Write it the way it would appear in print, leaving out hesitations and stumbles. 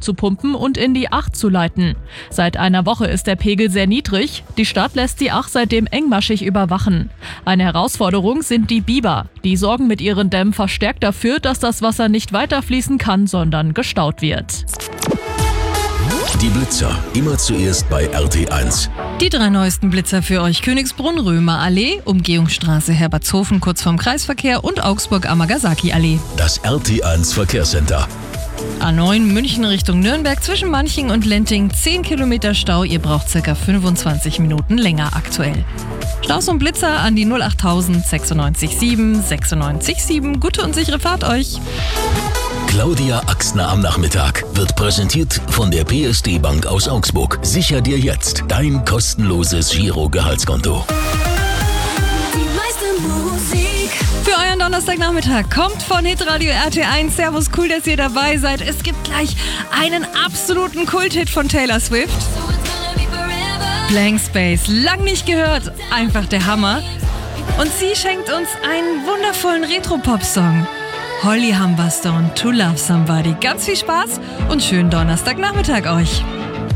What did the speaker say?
durchzupumpen und in die Ach zu leiten. Seit einer Woche ist der Pegel sehr niedrig. Die Stadt lässt die Ach seitdem engmaschig überwachen. Eine Herausforderung sind die Biber. Die sorgen mit ihren Dämmen verstärkt dafür, dass das Wasser nicht weiterfließen kann, sondern gestaut wird. Die Blitzer, immer zuerst bei RT1. Die 3 neuesten Blitzer für euch: Königsbrunn, Römer Allee, Umgehungsstraße Herbertshofen kurz vorm Kreisverkehr und Augsburg-Amagasaki Allee. Das RT1 Verkehrscenter. A9 München Richtung Nürnberg zwischen Manching und Lenting 10 Kilometer Stau. Ihr braucht ca. 25 Minuten länger aktuell. Staus und Blitzer an die 08000 96 7 96 7. Gute und sichere Fahrt euch. Claudia Axner am Nachmittag wird präsentiert von der PSD Bank aus Augsburg. Sicher dir jetzt dein kostenloses Giro-Gehaltskonto. Für euren Donnerstagnachmittag kommt von Hitradio RT1. Servus, cool, dass ihr dabei seid. Es gibt gleich einen absoluten Kulthit von Taylor Swift. Blank Space, lang nicht gehört, einfach der Hammer. Und sie schenkt uns einen wundervollen Retro-Pop-Song. Holly Humberstone, To Love Somebody. Ganz viel Spaß und schönen Donnerstagnachmittag euch.